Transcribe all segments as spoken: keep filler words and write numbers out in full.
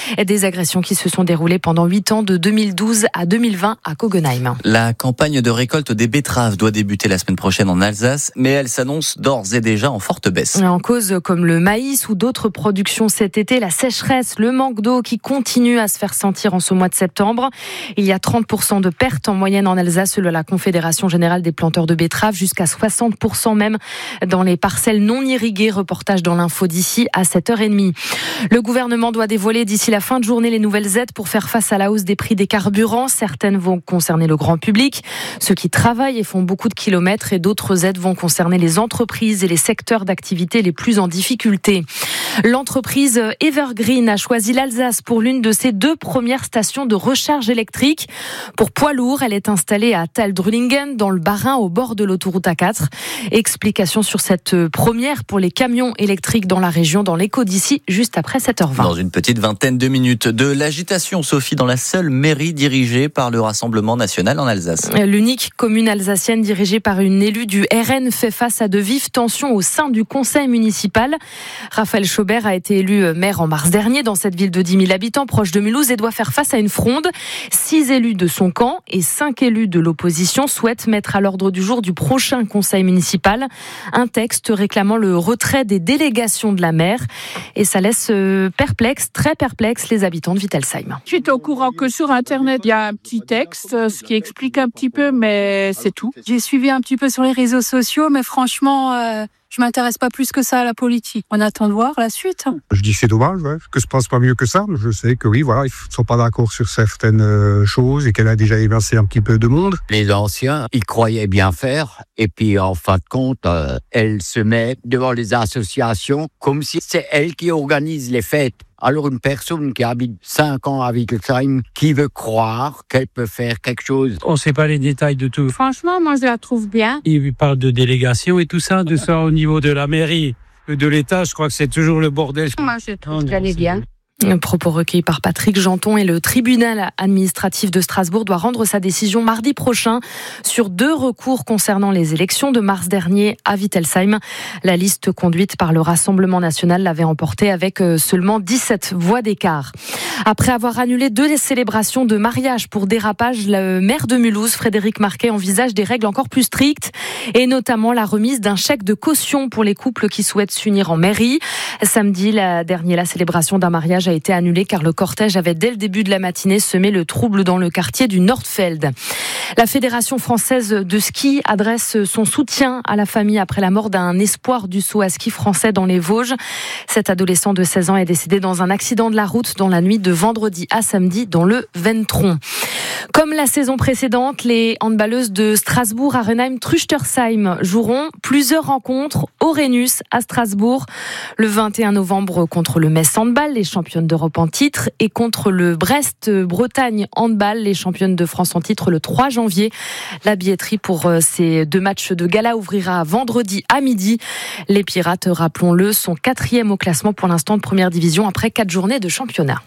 Des agressions qui se sont déroulées pendant huit ans, de deux mille douze à deux mille vingt à Kogenheim. La campagne de récolte des betteraves doit débuter la semaine prochaine en Alsace, mais elle s'annonce d'ores et déjà en forte baisse. En cause, comme le maïs ou d'autres productions cet été, la sécheresse, le manque d'eau qui continue à se faire sentir en ce mois de septembre. Il y a trente pour cent de pertes en moyenne en Alsace selon la Confédération Générale des Planteurs de Betteraves, jusqu'à soixante pour cent même dans les parcelles non irriguées. Reportage dans l'info d'ici à sept heures trente. Le gouvernement doit dévoiler d'ici la fin de journée les nouvelles aides pour faire face à la hausse des prix des carburants. Certaines vont concerner le grand public, ceux qui travaillent et font beaucoup de kilomètres, et d'autres aides vont concerner les entreprises et les secteurs d'activité les plus en difficulté. L'entreprise Evergreen a choisi l'Alsace pour l'une de ses deux premières stations de recharge électrique. Pour poids lourds, elle est installée à Taldrulingen, dans le Bas-Rhin, au bord de l'autoroute A quatre. Explication sur cette première pour les camions électriques dans la région, dans l'écho d'ici, juste après sept heures vingt. Dans une petite vingtaine de minutes, de l'agitation, Sophie, dans la seule mairie dirigée par le Rassemblement national en Alsace. L'unique commune alsacienne dirigée par une élue du R N fait face à de vives tensions au sein du conseil municipal. Raphaël Chaubert a été élu maire en mars dernier dans cette ville de dix mille habitants proche de Mulhouse et doit faire face à une fronde. Six élus de son camp et cinq élus de l'opposition souhaitent mettre à l'ordre du jour du prochain conseil municipal un texte réclamant le retrait des délégations de la maire. Et ça laisse perplexe, très perplexe, les habitants de Wittelsheim. Je suis au courant que sur Internet, il y a un petit texte, ce qui explique un petit peu, mais c'est tout. J'ai suivi un petit peu sur les réseaux sociaux, mais franchement, euh, je m'intéresse pas plus que ça à la politique. On attend de voir la suite. Je dis que c'est dommage, ouais, que se passe pas mieux que ça. Je sais que oui, voilà, ils sont pas d'accord sur certaines euh, choses et qu'elle a déjà évincé un petit peu de monde. Les anciens, ils croyaient bien faire, et puis en fin de compte, euh, elle se met devant les associations comme si c'est elle qui organise les fêtes. Alors une personne qui habite cinq ans à Wittelsheim, qui veut croire qu'elle peut faire quelque chose? On ne sait pas les détails de tout. Franchement, moi je la trouve bien. Il parle de délégation et tout ça, de ça au niveau de la mairie, de l'État, je crois que c'est toujours le bordel. Moi je trouve qu'elle est bien. Un propos recueilli par Patrick Janton, et le tribunal administratif de Strasbourg doit rendre sa décision mardi prochain sur deux recours concernant les élections de mars dernier à Wittelsheim. La liste conduite par le Rassemblement national l'avait emporté avec seulement dix-sept voix d'écart. Après avoir annulé deux célébrations de mariage pour dérapage, le maire de Mulhouse, Frédéric Marquet, envisage des règles encore plus strictes, et notamment la remise d'un chèque de caution pour les couples qui souhaitent s'unir en mairie. Samedi la dernier, la célébration d'un mariage a été annulée car le cortège avait dès le début de la matinée semé le trouble dans le quartier du Nordfeld. La Fédération française de ski adresse son soutien à la famille après la mort d'un espoir du saut à ski français dans les Vosges. Cet adolescent de seize ans est décédé dans un accident de la route dans la nuit de vendredi à samedi dans le Ventron. Comme la saison précédente, les handballeuses de Strasbourg, Arenheim, Truchtersheim joueront plusieurs rencontres au Rhenus à Strasbourg. Le vingt et un novembre contre le Metz Handball, les championnes d'Europe en titre, et contre le Brest-Bretagne Handball, les championnes de France en titre, le trois janvier. La billetterie pour ces deux matchs de gala ouvrira vendredi à midi. Les Pirates, rappelons-le, sont quatrième au classement pour l'instant de première division après quatre journées de championnat.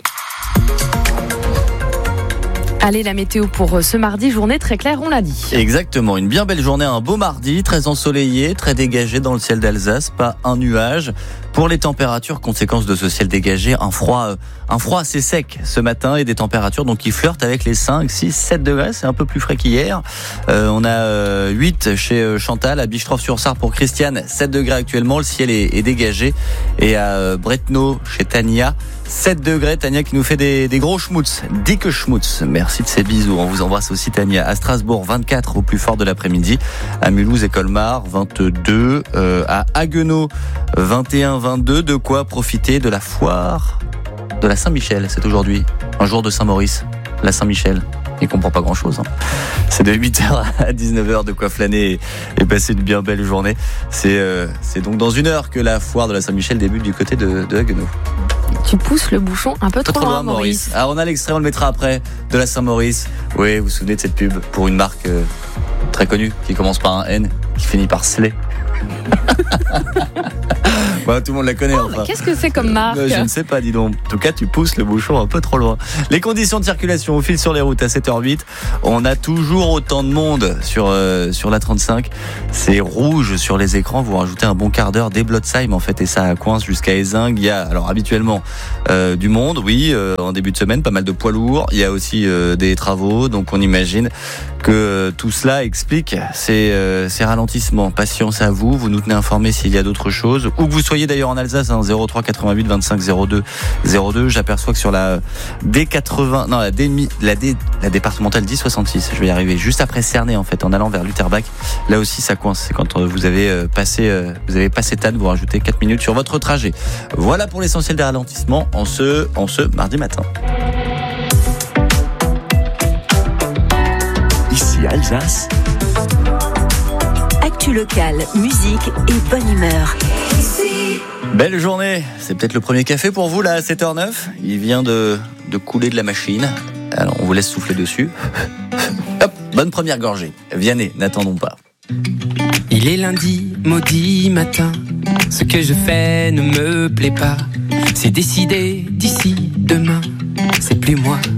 Allez, la météo pour ce mardi, journée très claire, on l'a dit. Exactement, une bien belle journée, un beau mardi, très ensoleillé, très dégagé dans le ciel d'Alsace, pas un nuage. Pour les températures, conséquence de ce ciel dégagé, un froid, un froid assez sec ce matin, et des températures donc qui flirtent avec les cinq, six, sept degrés, c'est un peu plus frais qu'hier. Euh, on a euh, huit chez Chantal, à Bischtroff-sur-Sarre pour Christiane, sept degrés actuellement, le ciel est, est dégagé. Et à euh, Bretno, chez Tania, sept degrés, Tania qui nous fait des, des gros schmutz, dicke schmutz. Merci de ces bisous, on vous embrasse aussi Tania. À Strasbourg, vingt-quatre au plus fort de l'après-midi. À Mulhouse et Colmar, vingt-deux. Euh, à Haguenau, vingt et un, vingt-deux. De quoi profiter de la foire de la Saint-Michel. C'est aujourd'hui, un jour de Saint-Maurice, la Saint-Michel. Il comprend pas grand-chose. Hein. C'est de huit heures à dix-neuf heures, de quoi flâner et, et passer une bien belle journée. C'est, euh, c'est donc dans une heure que la foire de la Saint-Michel débute du côté de, de Haguenau. Tu pousses le bouchon un peu trop, trop loin, Maurice. Maurice. Alors on a l'extrait, on le mettra après, de la Saint-Maurice. Oui, vous vous souvenez de cette pub pour une marque euh, très connue qui commence par un N, qui finit par Slay. Bah, tout le monde la connaît. Oh, enfin. bah, qu'est-ce que c'est comme marque? Je ne sais pas, dis donc. En tout cas, tu pousses le bouchon un peu trop loin. Les conditions de circulation au fil sur les routes à sept heures huit. On a toujours autant de monde sur, euh, sur la trente-cinq. C'est rouge sur les écrans. Vous rajoutez un bon quart d'heure dès Blotzheim, en fait, et ça coince jusqu'à Ézingues. Il y a, alors, habituellement, euh, du monde, oui, euh, en début de semaine, pas mal de poids lourds. Il y a aussi euh, des travaux. Donc, on imagine que euh, tout cela explique ces, euh, ces ralentissements. Patience à vous. Vous nous tenez informés s'il y a d'autres choses. Où que vous soyez d'ailleurs en Alsace, hein, zéro trois quatre-vingt-huit vingt-cinq zéro deux zéro deux. J'aperçois que sur la D quatre-vingts, non, la D, la D, la départementale dix soixante-six, je vais y arriver, juste après Cernay, en fait, en allant vers Lutterbach. Là aussi, ça coince. C'est quand vous avez passé, vous avez passé Tannes, vous rajoutez quatre minutes sur votre trajet. Voilà pour l'essentiel des ralentissements en ce, en ce mardi matin. Ici Alsace. Actu locale, musique et bonne humeur. Belle journée, c'est peut-être le premier café pour vous là à sept heures neuf. Il vient de, de couler de la machine. Alors on vous laisse souffler dessus. Hop, bonne première gorgée. Vianney, n'attendons pas. Il est lundi, maudit matin. Ce que je fais ne me plaît pas. C'est décidé d'ici demain. C'est plus moi.